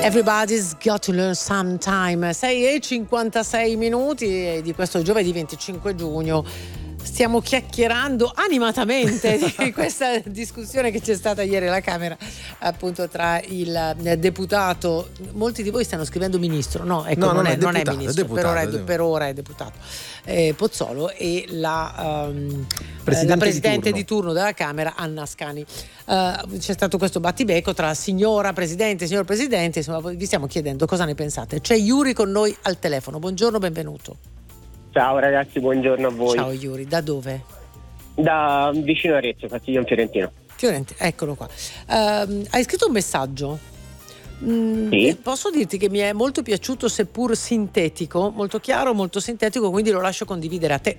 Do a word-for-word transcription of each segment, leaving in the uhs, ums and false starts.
Everybody's got to learn sometime. sei e cinquantasei minuti di questo giovedì venticinque giugno. Stiamo chiacchierando animatamente di questa discussione che c'è stata ieri alla Camera, appunto, tra il deputato. Molti di voi stanno scrivendo ministro, no, ecco, no non, non, è, è, non deputato, è ministro, è deputato, per, ora è, per ora è deputato eh, Pozzolo e la, um, presidente, la presidente di, turno. di turno della Camera, Anna Ascani. Uh, c'è stato questo battibecco tra signora presidente e signor presidente, insomma, vi stiamo chiedendo cosa ne pensate. C'è Yuri con noi al telefono. Buongiorno, benvenuto. Ciao ragazzi, buongiorno a voi. Ciao Yuri, da dove? Da vicino a Arezzo, Castiglione Fiorentino. Fiorentino, eccolo qua. Uh, hai scritto un messaggio. Mm, sì. Posso dirti che mi è molto piaciuto, seppur sintetico, molto chiaro, molto sintetico, quindi lo lascio condividere a te.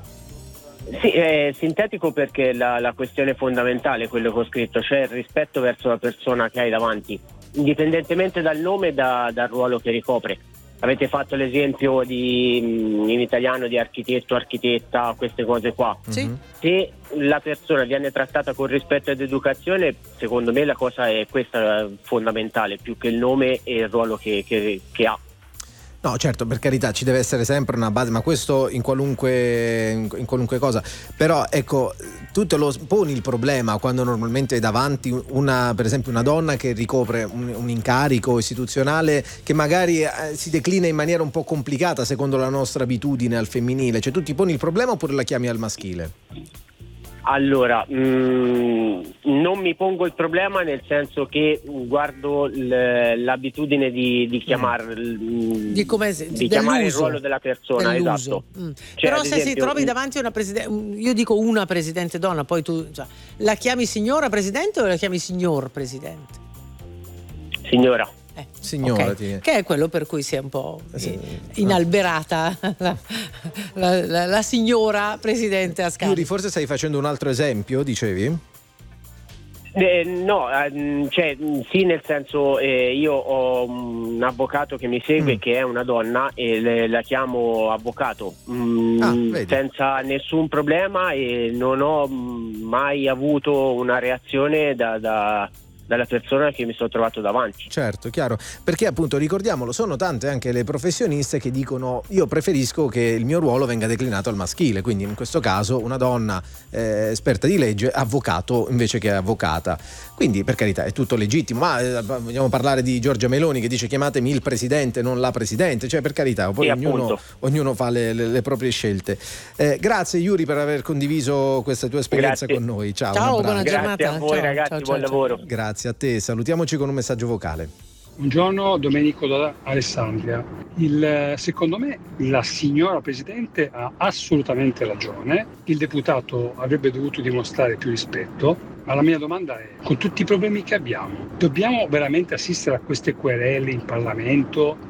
Sì, è sintetico perché la, la questione fondamentale, quello che ho scritto, cioè il rispetto verso la persona che hai davanti, indipendentemente dal nome e da, dal ruolo che ricopre. Avete fatto l'esempio di, in italiano di architetto, architetta, queste cose qua. Sì. Se la persona viene trattata con rispetto ed educazione, secondo me la cosa è questa fondamentale, più che il nome e il ruolo che, che, che ha. No, certo, per carità, ci deve essere sempre una base, ma questo in qualunque, in qualunque cosa. Però ecco, tu te lo poni il problema quando normalmente hai davanti una, per esempio, una donna che ricopre un, un incarico istituzionale che magari eh, si declina in maniera un po' complicata secondo la nostra abitudine al femminile. Cioè tu ti poni il problema oppure la chiami al maschile? Allora, mh, non mi pongo il problema, nel senso che guardo l- l'abitudine di, di chiamare, l- di, come se, di chiamare il ruolo della persona, dell'uso. Esatto. Mm. Cioè, Però se esempio, si trovi davanti a una presidente, io dico una presidente donna, poi tu, cioè, la chiami signora presidente o la chiami signor presidente? Signora. Eh, Signora, okay. ti... Che è quello per cui si è un po' sì. inalberata la, la, la, la signora presidente Ascani. Yuri, forse stai facendo un altro esempio, dicevi? Eh, no, eh, cioè, sì, nel senso, eh, io ho un avvocato che mi segue, mm. che è una donna, e le, la chiamo avvocato, mm, ah, senza nessun problema, e non ho mai avuto una reazione da... da dalla persona che mi sono trovato davanti. Certo, chiaro, perché appunto ricordiamolo, sono tante anche le professioniste che dicono io preferisco che il mio ruolo venga declinato al maschile, quindi in questo caso una donna eh, esperta di legge, avvocato invece che avvocata, quindi per carità è tutto legittimo, ma eh, vogliamo parlare di Giorgia Meloni che dice chiamatemi il presidente non la presidente, cioè per carità, poi sì, ognuno, ognuno fa le, le, le proprie scelte. Eh, grazie Yuri per aver condiviso questa tua esperienza grazie. con noi, ciao, ciao, buona grazie giornata. a voi ciao, ragazzi, ciao, buon ciao, lavoro. ciao. Grazie a te, salutiamoci con un messaggio vocale. Buongiorno, Domenico da Alessandria. Il, secondo me la signora Presidente ha assolutamente ragione, il deputato avrebbe dovuto dimostrare più rispetto, ma la mia domanda è, con tutti i problemi che abbiamo, dobbiamo veramente assistere a queste querele in Parlamento?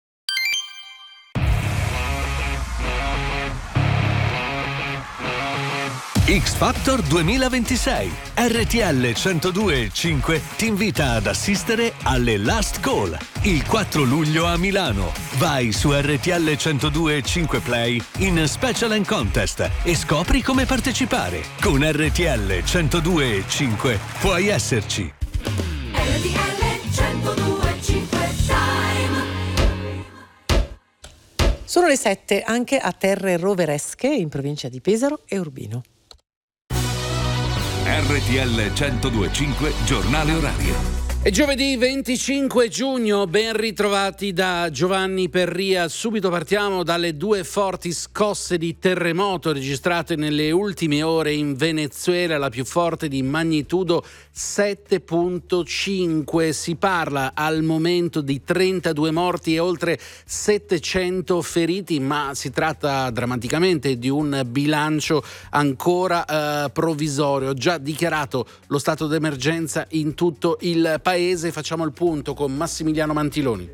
X Factor duemilaventisei. R T L centodue e cinque ti invita ad assistere alle Last Call il quattro luglio a Milano. Vai su R T L centodue e cinque Play in Special and Contest e scopri come partecipare. Con R T L centodue e cinque puoi esserci. R T L centodue e cinque Time. Sono le sette anche a terre roveresche in provincia di Pesaro e Urbino. R T L centodue e cinque Giornale Orario. È giovedì venticinque giugno, ben ritrovati da Giovanni Perria. Subito partiamo dalle due forti scosse di terremoto registrate nelle ultime ore in Venezuela, la più forte di magnitudo sette virgola cinque. Si parla al momento di trentadue morti e oltre settecento feriti, ma si tratta drammaticamente di un bilancio ancora eh, provvisorio. Già dichiarato lo stato d'emergenza in tutto il paese. Facciamo il punto con Massimiliano Mantiloni.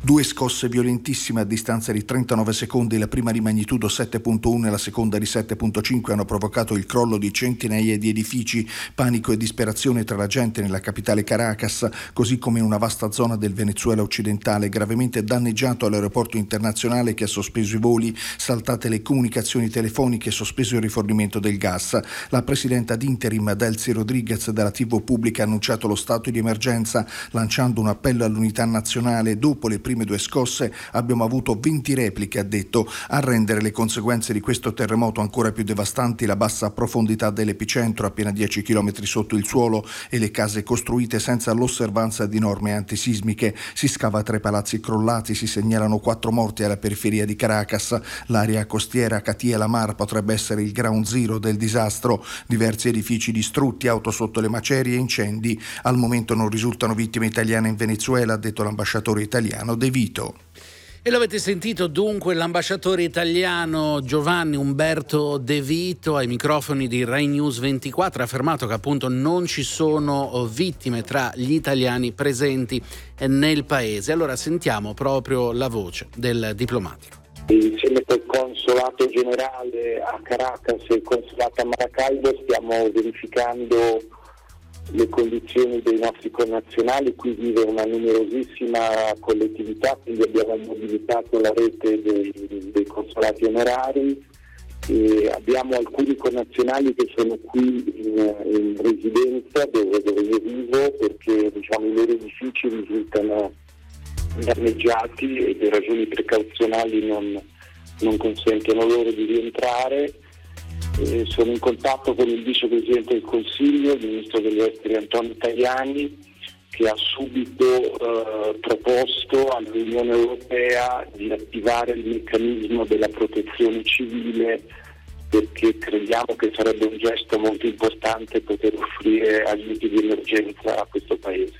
Due scosse violentissime a distanza di trentanove secondi, la prima di magnitudo sette virgola uno e la seconda di sette virgola cinque, hanno provocato il crollo di centinaia di edifici, panico e disperazione tra la gente nella capitale Caracas, così come in una vasta zona del Venezuela occidentale, gravemente danneggiato l'aeroporto internazionale che ha sospeso i voli, saltate le comunicazioni telefoniche e sospeso il rifornimento del gas. La presidenta d'interim Delcy Rodriguez della tivù pubblica ha annunciato lo stato di emergenza, lanciando un appello all'unità nazionale. Dopo le prime due scosse abbiamo avuto venti repliche, ha detto. A rendere le conseguenze di questo terremoto ancora più devastanti la bassa profondità dell'epicentro, appena dieci chilometri sotto il suolo, e le case costruite senza l'osservanza di norme antisismiche. Si scava tra i palazzi crollati, si segnalano quattro morti alla periferia di Caracas. L'area costiera Catia La Mar potrebbe essere il ground zero del disastro. Diversi edifici distrutti, auto sotto le macerie e incendi. Al momento non risultano vittime italiane in Venezuela, ha detto l'ambasciatore italiano De Vito. E l'avete sentito dunque l'ambasciatore italiano Giovanni Umberto De Vito ai microfoni di Rai News ventiquattro ha affermato che appunto non ci sono vittime tra gli italiani presenti nel paese. Allora sentiamo proprio la voce del diplomatico. Insieme col consolato generale a Caracas e il consolato a Maracaibo stiamo verificando le condizioni dei nostri connazionali. Qui vive una numerosissima collettività, quindi abbiamo mobilitato la rete dei, dei consolati onorari e abbiamo alcuni connazionali che sono qui in, in residenza dove, dove io vivo, perché diciamo, i loro edifici risultano danneggiati e per ragioni precauzionali non, non consentono loro di rientrare. Eh, sono in contatto con il vicepresidente del Consiglio, il ministro degli esteri Antonio Tajani, che ha subito eh, proposto all'Unione Europea di attivare il meccanismo della protezione civile, perché crediamo che sarebbe un gesto molto importante poter offrire aiuti di emergenza a questo Paese.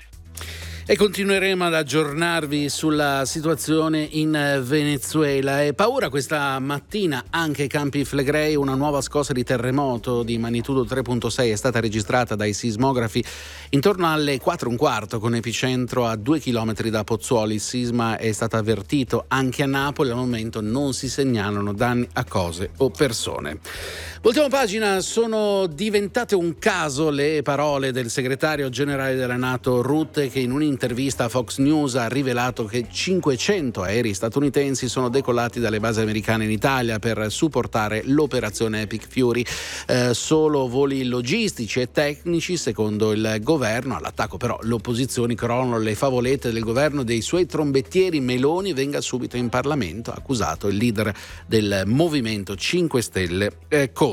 E continueremo ad aggiornarvi sulla situazione in Venezuela. E paura questa mattina anche ai Campi Flegrei, una nuova scossa di terremoto di magnitudo tre virgola sei è stata registrata dai sismografi intorno alle quattro e un quarto, con epicentro a due chilometri da Pozzuoli. Il sisma è stato avvertito anche a Napoli, al momento non si segnalano danni a cose o persone. Voltiamo pagina, sono diventate un caso le parole del segretario generale della NATO Rutte, che in un'intervista a Fox News ha rivelato che cinquecento aerei statunitensi sono decollati dalle basi americane in Italia per supportare l'operazione Epic Fury. Eh, solo voli logistici e tecnici, secondo il governo. All'attacco però le opposizioni crollano le favolette del governo dei suoi trombettieri. Meloni venga subito in Parlamento, ha accusato il leader del Movimento cinque Stelle, eh, Conte.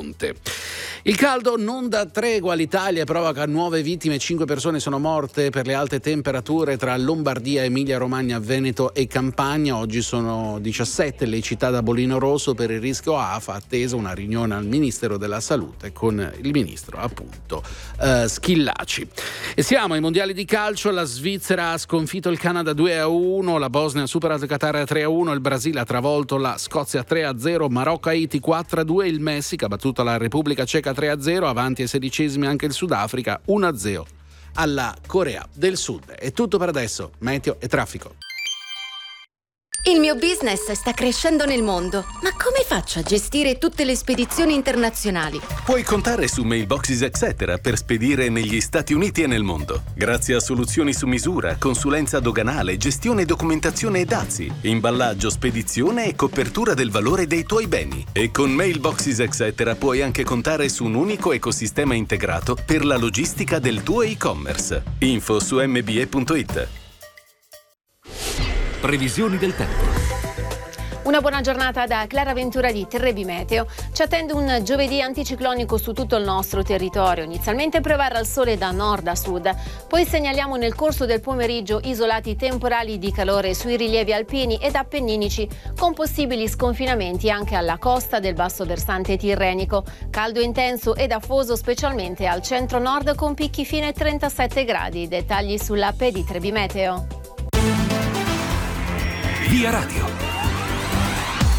Il caldo non dà tregua all'Italia, provoca nuove vittime, cinque persone sono morte per le alte temperature tra Lombardia, Emilia Romagna, Veneto e Campania. Oggi sono diciassette le città da bollino rosso per il rischio A F A, attesa una riunione al Ministero della Salute con il ministro appunto eh, Schillaci. E siamo ai mondiali di calcio, la Svizzera ha sconfitto il Canada due a uno, la Bosnia ha superato il Qatar tre a uno, il Brasile ha travolto la Scozia tre a zero, Marocco Haiti quattro a due, il Messico ha battuto la Repubblica Ceca tre a zero, avanti ai sedicesimi anche il Sudafrica uno a zero alla Corea del Sud. È tutto per adesso, meteo e traffico. Il mio business sta crescendo nel mondo, ma come faccio a gestire tutte le spedizioni internazionali? Puoi contare su Mailboxes Etc. per spedire negli Stati Uniti e nel mondo. Grazie a soluzioni su misura, consulenza doganale, gestione, documentazione e dazi, imballaggio, spedizione e copertura del valore dei tuoi beni. E con Mailboxes Etc. puoi anche contare su un unico ecosistema integrato per la logistica del tuo e-commerce. Info su m b e punto it. Previsioni del tempo. Una buona giornata da Clara Ventura di Trebi Meteo. Ci attende un giovedì anticiclonico su tutto il nostro territorio. Inizialmente prevarrà il sole da nord a sud. Poi segnaliamo nel corso del pomeriggio isolati temporali di calore sui rilievi alpini ed appenninici, con possibili sconfinamenti anche alla costa del basso versante tirrenico. Caldo intenso ed afoso specialmente al centro-nord, con picchi fino ai trentasette gradi. Dettagli sull'app di Trebi Meteo. Via Radio.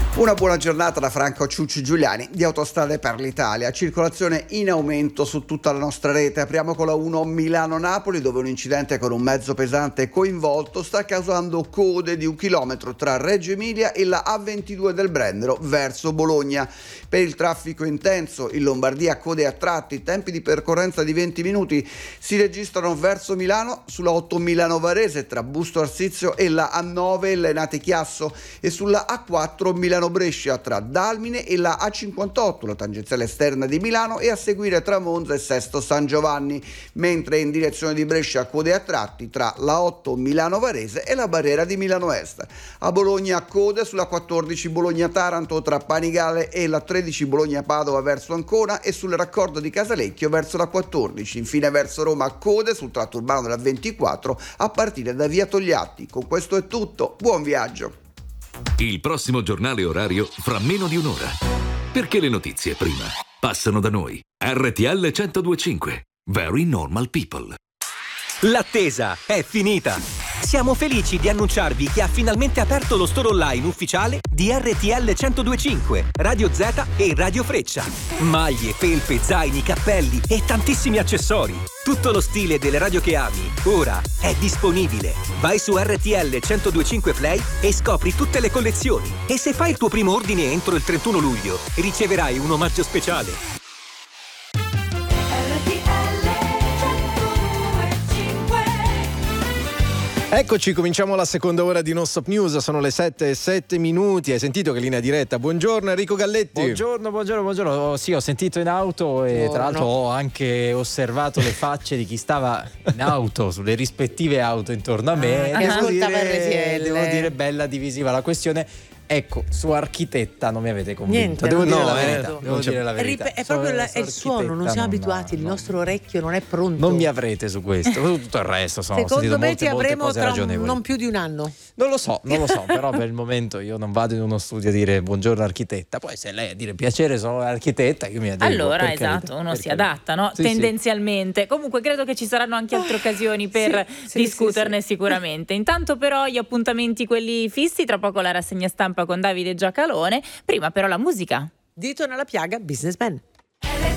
Una buona giornata da Franco Ciucci Giuliani di Autostrade per l'Italia. Circolazione in aumento su tutta la nostra rete. Apriamo con la uno Milano-Napoli, dove un incidente con un mezzo pesante coinvolto sta causando code di un chilometro tra Reggio Emilia e la A ventidue del Brennero verso Bologna. Per il traffico intenso in Lombardia, code a tratti, tempi di percorrenza di venti minuti si registrano verso Milano sulla otto Milano Varese tra Busto Arsizio e la A nove Lenate Chiasso, e sulla A quattro Milano Brescia tra Dalmine e la A cinquantotto, la tangenziale esterna di Milano, e a seguire tra Monza e Sesto San Giovanni, mentre in direzione di Brescia code a tratti tra la otto Milano Varese e la barriera di Milano Est. A Bologna code sulla quattordici Bologna-Taranto tra Panigale e la tredici Bologna-Padova verso Ancona, e sul raccordo di Casalecchio verso la quattordici. Infine verso Roma code sul tratto urbano della ventiquattro a partire da via Togliatti. Con questo è tutto, buon viaggio. Il prossimo giornale orario fra meno di un'ora. Perché le notizie prima passano da noi. R T L centodue e cinque. Very normal people. L'attesa è finita. Siamo felici di annunciarvi che ha finalmente aperto lo store online ufficiale di R T L centodue e cinque, Radio Z e Radio Freccia. Maglie, felpe, zaini, cappelli e tantissimi accessori. Tutto lo stile delle radio che ami, ora è disponibile. Vai su R T L centodue e cinque Play e scopri tutte le collezioni. E se fai il tuo primo ordine entro il trentuno luglio, riceverai un omaggio speciale. Eccoci, cominciamo la seconda ora di Non Stop News, sono le sette e sette minuti, hai sentito che linea diretta? Buongiorno Enrico Galletti. Buongiorno, buongiorno, buongiorno, oh, sì, ho sentito in auto e Buongiorno. Tra l'altro ho anche osservato le facce di chi stava in auto, sulle rispettive auto intorno a me. Ah, che devo, ascoltava dire, R T L. devo dire, bella divisiva la questione. Ecco, su architetta non mi avete convinto. Niente, devo no, dire la eh, verità. no, devo non c'è- dire la verità. È proprio Su- la- su è il suono, non architetta siamo non- abituati, il no. nostro orecchio non è pronto. Non mi avrete su questo, su tutto il resto sono, ho Secondo sentito me molte, ti molte avremo cose tra un- ragionevoli. non più di un anno. Non lo so, non lo so, però per il momento io non vado in uno studio a dire buongiorno architetta, poi se lei a dire piacere sono l'architetta, io mi adeguo. Allora, per esatto, carità, uno per si carità. adatta, no? Sì, sì. Tendenzialmente. Comunque credo che ci saranno anche altre occasioni per sì, sì, discuterne sì. sicuramente. Intanto però gli appuntamenti quelli fissi, tra poco la rassegna stampa con Davide Giacalone, prima però la musica. Dito nella piaga, businessman.